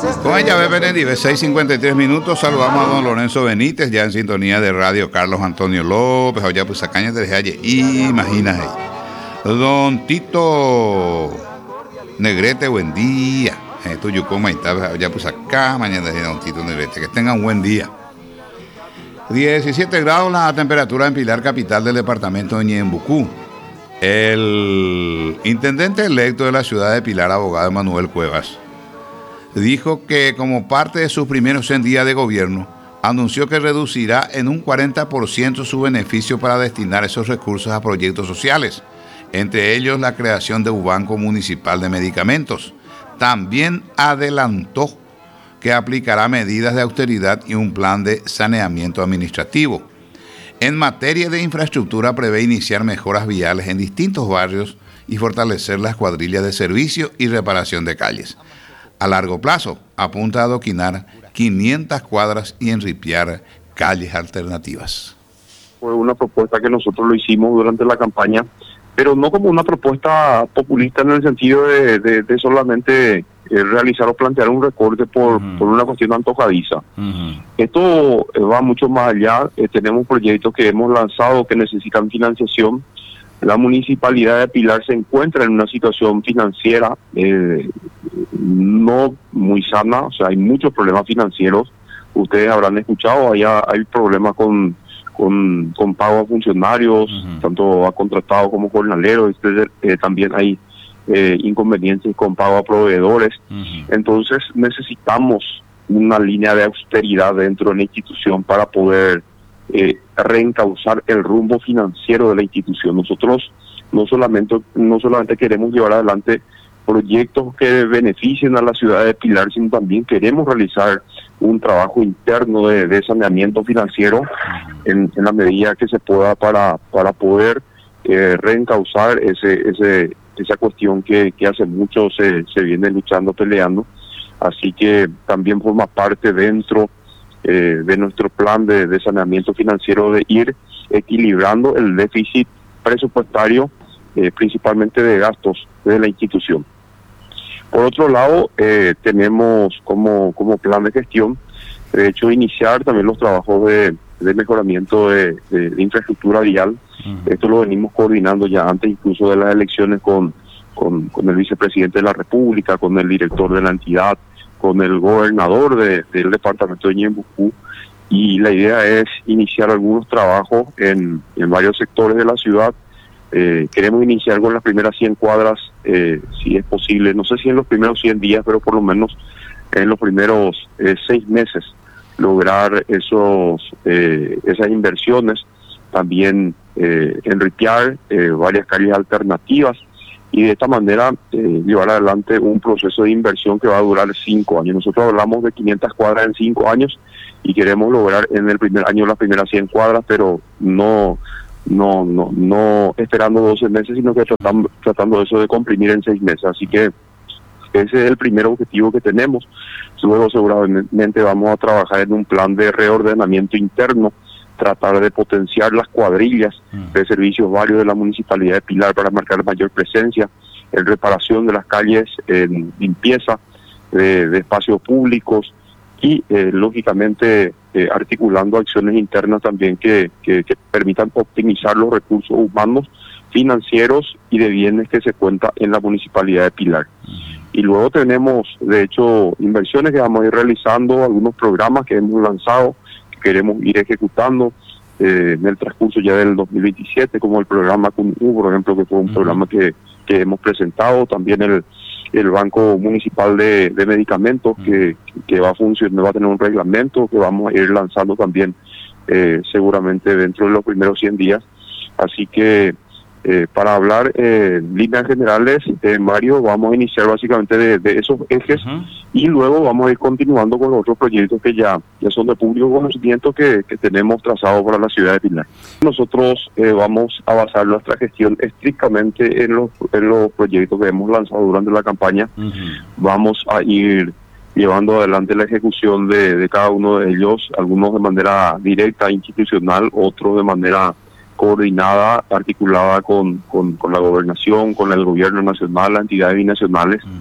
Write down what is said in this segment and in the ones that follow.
Con ella, Benedive, 6:53 minutos. Saludamos a don Lorenzo Benítez, ya en sintonía de Radio Carlos Antonio López, allá pues Acaña de Halle, imagínate. Don Tito Negrete, buen día. Tuyucoma y está allá pues acá, mañana de don Tito Negrete. Que tengan un buen día. 17 grados la temperatura en Pilar, capital del departamento de Ñembucú. El intendente electo de la ciudad de Pilar, abogado Manuel Cuevas, dijo que como parte de sus primeros 100 días de gobierno, anunció que reducirá en un 40% su beneficio para destinar esos recursos a proyectos sociales, entre ellos la creación de un banco municipal de medicamentos. También adelantó que aplicará medidas de austeridad y un plan de saneamiento administrativo. En materia de infraestructura, prevé iniciar mejoras viales en distintos barrios y fortalecer las cuadrillas de servicio y reparación de calles. A largo plazo, apunta a adoquinar 500 cuadras y enripiar calles alternativas. Fue una propuesta que nosotros lo hicimos durante la campaña, pero no como una propuesta populista en el sentido de solamente realizar o plantear un recorte por una cuestión antojadiza. Esto va mucho más allá. Tenemos proyectos que hemos lanzado que necesitan financiación. La municipalidad de Pilar se encuentra en una situación financiera no muy sana, o sea, hay muchos problemas financieros. Ustedes habrán escuchado, hay problemas con pago a funcionarios, tanto a contratados como jornaleros. También hay inconvenientes con pago a proveedores. Entonces necesitamos una línea de austeridad dentro de la institución para poder reencauzar el rumbo financiero de la institución. Nosotros no solamente queremos llevar adelante proyectos que beneficien a la ciudad de Pilar, sino también queremos realizar un trabajo interno de saneamiento financiero en la medida que se pueda para poder reencauzar esa cuestión que hace mucho se viene luchando, peleando. Así que también forma parte dentro de nuestro plan de saneamiento financiero, de ir equilibrando el déficit presupuestario, principalmente de gastos de la institución. Por otro lado, tenemos como plan de gestión, de hecho, iniciar también los trabajos de mejoramiento de infraestructura vial. Esto lo venimos coordinando ya antes incluso de las elecciones con el vicepresidente de la República, con el director de la entidad, con el gobernador del departamento de Ñembucú, y la idea es iniciar algunos trabajos en varios sectores de la ciudad. Queremos iniciar con las primeras 100 cuadras, si es posible, no sé si en los primeros 100 días, pero por lo menos en los primeros 6 meses, lograr esas inversiones. También enriquear varias calles alternativas, y de esta manera llevar adelante un proceso de inversión que va a durar 5 años. Nosotros hablamos de 500 cuadras en 5 años y queremos lograr en el primer año las primeras 100 cuadras, pero no esperando 12 meses, sino que tratando eso de comprimir en 6 meses. Así que ese es el primer objetivo que tenemos. Luego seguramente vamos a trabajar en un plan de reordenamiento interno, tratar de potenciar las cuadrillas de servicios varios de la Municipalidad de Pilar para marcar mayor presencia en reparación de las calles, en limpieza de espacios públicos y lógicamente articulando acciones internas también que permitan optimizar los recursos humanos, financieros y de bienes que se cuenta en la Municipalidad de Pilar. Y luego tenemos, de hecho, inversiones que vamos a ir realizando, algunos programas que hemos lanzado, que queremos ir ejecutando en el transcurso ya del 2027, como el programa CUNU, por ejemplo, que fue un programa que hemos presentado, también el Banco Municipal de Medicamentos, que va a funcionar, va a tener un reglamento que vamos a ir lanzando también seguramente dentro de los primeros 100 días. Así que para hablar en líneas generales, Mario, vamos a iniciar básicamente de esos ejes y luego vamos a ir continuando con los otros proyectos que ya son de público conocimiento que tenemos trazado para la ciudad de Pilar. Nosotros vamos a basar nuestra gestión estrictamente en los proyectos que hemos lanzado durante la campaña. Vamos a ir llevando adelante la ejecución de cada uno de ellos, algunos de manera directa, institucional, otros de manera coordinada, articulada con la gobernación, con el gobierno nacional, las entidades binacionales.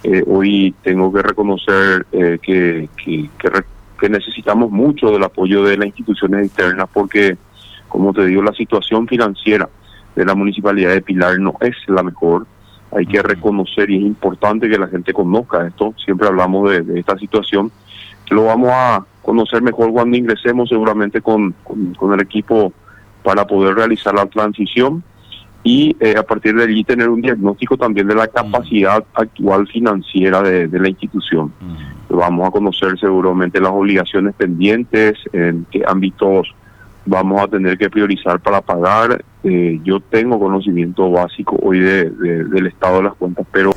Hoy tengo que reconocer que necesitamos mucho del apoyo de las instituciones externas porque, como te digo, la situación financiera de la Municipalidad de Pilar no es la mejor. Hay que reconocer, y es importante que la gente conozca esto. Siempre hablamos de esta situación. Lo vamos a conocer mejor cuando ingresemos seguramente con el equipo para poder realizar la transición y a partir de allí tener un diagnóstico también de la capacidad actual financiera de la institución. Vamos a conocer seguramente las obligaciones pendientes, en qué ámbitos vamos a tener que priorizar para pagar. Yo tengo conocimiento básico hoy del estado de las cuentas, pero...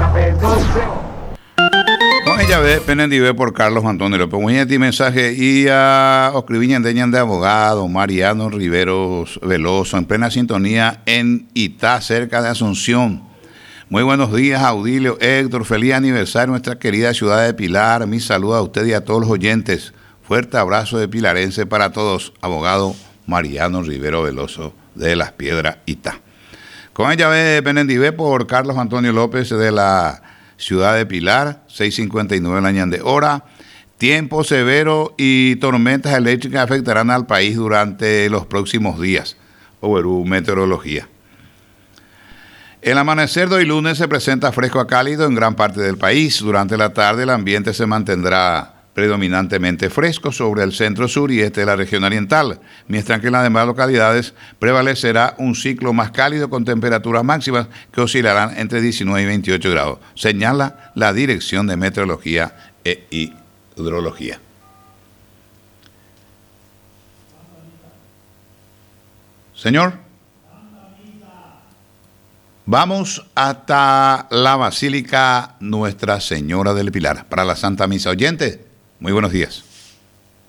Con ella ve, penendive por Carlos Antonio López. Muy ti mensaje y a escribiña de abogado Mariano Riveros Veloso en plena sintonía en Itá, cerca de Asunción. Muy buenos días, Audilio, Héctor, feliz aniversario nuestra querida ciudad de Pilar. Mi saludo a usted y a todos los oyentes. Fuerte abrazo de pilarense para todos, abogado Mariano Rivero Veloso de Las Piedras, Itá. Con ella ve penendive por Carlos Antonio López de la ciudad de Pilar, 6:59 en la Ñande hora. Tiempo severo y tormentas eléctricas afectarán al país durante los próximos días. Overú Meteorología. El amanecer de hoy lunes se presenta fresco a cálido en gran parte del país. Durante la tarde el ambiente se mantendrá predominantemente fresco sobre el centro sur y este de la región oriental, mientras que en las demás localidades prevalecerá un ciclo más cálido con temperaturas máximas que oscilarán entre 19 y 28 grados, señala la Dirección de Meteorología e Hidrología. Señor, vamos hasta la Basílica Nuestra Señora del Pilar para la Santa Misa. Oyente, muy buenos días.